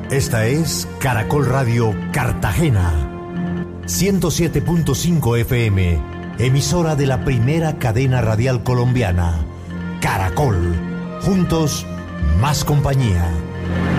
Esta es Caracol Radio Cartagena, 107.5 FM, emisora de la primera cadena radial colombiana. Caracol, juntos, más compañía.